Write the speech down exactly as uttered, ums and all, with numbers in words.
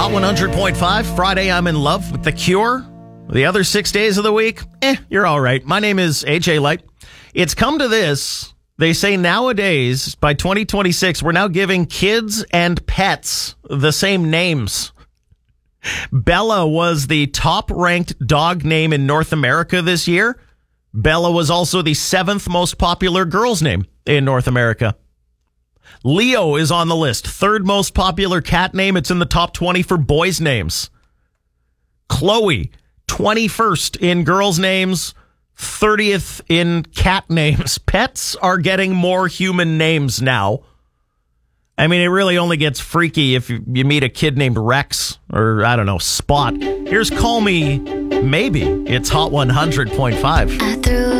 Hot one hundred point five, Friday I'm in love with The Cure. The other six days of the week, eh, you're all right. My name is A J Light. It's come to this. They say nowadays, by twenty twenty-six, we're now giving kids and pets the same names. Bella was the top-ranked dog name in North America this year. Bella was also the seventh most popular girl's name in North America. Leo is on the list. Third most popular cat name. It's in the top twenty for boys' names. Chloe, twenty-first in girls' names, thirtieth in cat names. Pets are getting more human names now. I mean, it really only gets freaky if you, you meet a kid named Rex or, I don't know, Spot. Here's Call Me Maybe. It's Hot one hundred point five.